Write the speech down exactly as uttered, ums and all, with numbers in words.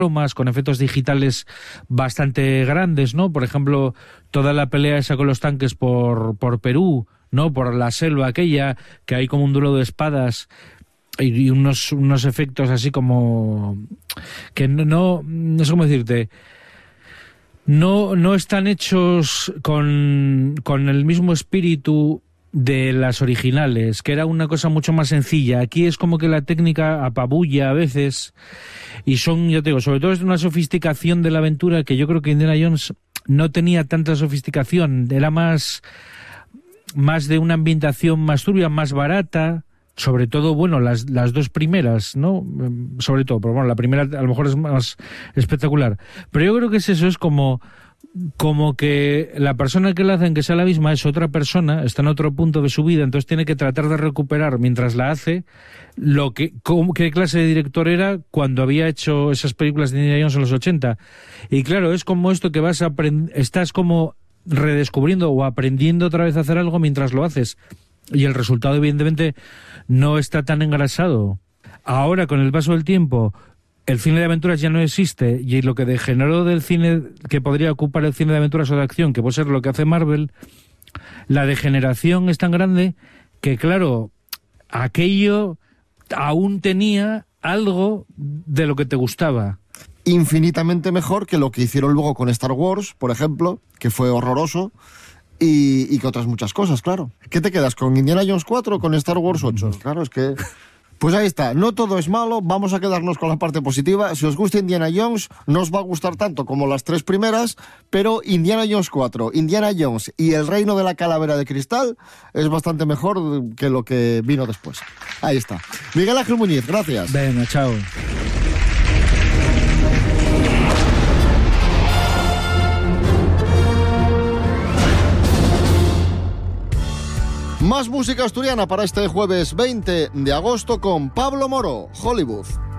bromas, con efectos digitales bastante grandes, ¿no? Por ejemplo, toda la pelea esa con los tanques por, por Perú, ¿no? Por la selva aquella, que hay como un duelo de espadas y unos, unos efectos así como que no, no, no sé cómo decirte, no, no están hechos con, con el mismo espíritu de las originales, que era una cosa mucho más sencilla. Aquí es como que la técnica apabulla a veces y son, yo te digo, sobre todo es una sofisticación de la aventura que yo creo que Indiana Jones no tenía tanta sofisticación, era más, más de una ambientación más turbia, más barata. Sobre todo, bueno, las, las dos primeras, ¿no? Sobre todo, pero bueno, la primera a lo mejor es más espectacular. Pero yo creo que es eso, es como, como que la persona que la hacen que sea la misma es otra persona, está en otro punto de su vida, entonces tiene que tratar de recuperar mientras la hace lo que, cómo, qué clase de director era cuando había hecho esas películas de Indiana Jones en los ochenta. Y claro, es como esto que vas a aprend- estás como redescubriendo o aprendiendo otra vez a hacer algo mientras lo haces. Y el resultado, evidentemente, no está tan engrasado. Ahora, con el paso del tiempo, el cine de aventuras ya no existe y lo que degeneró del cine que podría ocupar el cine de aventuras o de acción, que puede ser lo que hace Marvel, la degeneración es tan grande que, claro, aquello aún tenía algo de lo que te gustaba. Infinitamente mejor que lo que hicieron luego con Star Wars, por ejemplo, que fue horroroso. Y, y que otras muchas cosas, claro. ¿Qué te quedas, con Indiana Jones cuatro o con Star Wars ocho? Claro, es que... Pues ahí está, no todo es malo, vamos a quedarnos con la parte positiva. Si os gusta Indiana Jones, no os va a gustar tanto como las tres primeras, pero Indiana Jones cuatro, Indiana Jones y El Reino de la Calavera de Cristal es bastante mejor que lo que vino después. Ahí está. Miguel Ángel Muñiz, gracias. Venga, chao. Más música asturiana para este jueves veinte de agosto con Pablo Moro, Hollywood.